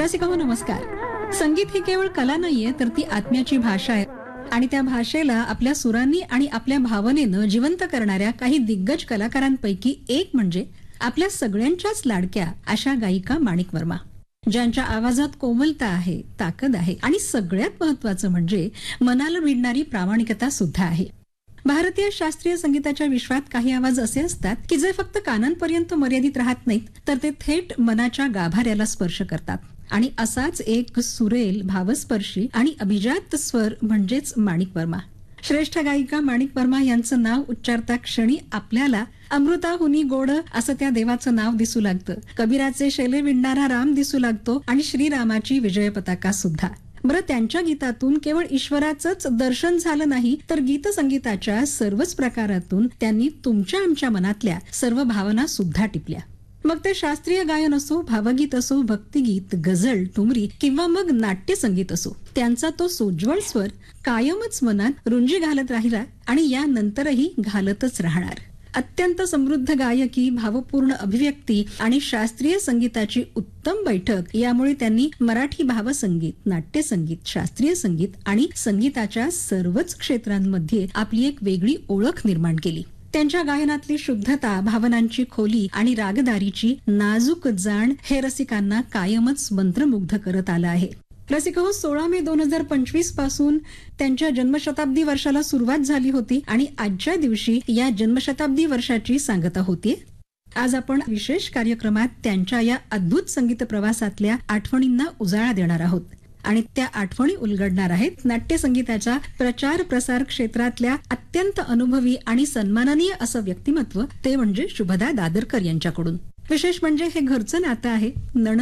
रसिकांनो नमस्कार. संगीत ही केवळ कला नाहीये, तर ती आत्म्याची भाषा आहे आणि त्या भाषेला आपल्या सुरांनी आणि आपल्या भावनेनं जिवंत करणाऱ्या काही दिग्गज कलाकारांपैकी एक म्हणजे आपल्या सगळ्यांच्याच लाडक्या अशा गायिका माणिक वर्मा, ज्यांच्या आवाजात कोमलता आहे, ताकद आहे आणि सगळ्यात महत्वाचं म्हणजे मनाला भिडणारी प्रामाणिकता सुद्धा आहे. भारतीय शास्त्रीय संगीताच्या विश्वात काही आवाज असे असतात की जे फक्त कानांपर्यंत मर्यादित राहत नाहीत, तर ते थेट मनाच्या गाभाऱ्याला स्पर्श करतात. आणि असाच एक सुरेल, भावस्पर्शी आणि अभिजात स्वर म्हणजेच माणिक वर्मा. श्रेष्ठ गायिका माणिक वर्मा यांचं नाव उच्चारता क्षणी आपल्याला अमृताहुनी गोड असं त्या देवाचं नाव दिसू लागतं. कबीराचे शेले विणणारा राम दिसू लागतो आणि श्रीरामाची विजय पताका सुद्धा. बरं, त्यांच्या गीतातून केवळ ईश्वराचंच दर्शन झालं नाही, तर गीत संगीताच्या सर्वच प्रकारातून त्यांनी तुमच्या आमच्या मनातल्या सर्व भावना सुद्धा टिपल्या. मग ते शास्त्रीय गायन असो, भावगीत असो, भक्तिगीत, गझल, ठुमरी किंवा मग नाट्य संगीत असो, त्यांचा तो सोज्वळ स्वर कायमच मनात रुंजी घालत राहिला आणि यानंतरही घालतच राहणार. अत्यंत समृद्ध गायकी, भावपूर्ण अभिव्यक्ती आणि शास्त्रीय संगीताची उत्तम बैठक यामुळे त्यांनी मराठी भावसंगीत, नाट्यसंगीत, शास्त्रीय संगीत आणि संगीताच्या सर्वच क्षेत्रांमध्ये आपली एक वेगळी ओळख निर्माण केली. त्यांच्या गायनातली शुद्धता, भावनांची खोली आणि रागदारीची नाजूक जाण हे रसिकांना कायमच मंत्रमुग्ध करत आलं आहे. रसिको, 16 मे 2025 पासून त्यांच्या जन्मशताब्दी वर्षाला सुरुवात झाली होती आणि आजच्या दिवशी या जन्मशताब्दी वर्षाची सांगता होतीये. आज आपण विशेष कार्यक्रमात त्यांच्या या अद्भुत संगीत प्रवासातल्या आठवणींना उजाळा देणार आहोत आणि त्या आठवणी उलगडणार आहेत नाट्य संगीताच्या प्रचार प्रसार क्षेत्रातल्या अत्यंत अनुभवी आणि सन्माननीय असं व्यक्तिमत्व, ते म्हणजे शुभदा दादरकर यांच्याकडून. विशेष म्हणजे हे घरचं नातं आहे.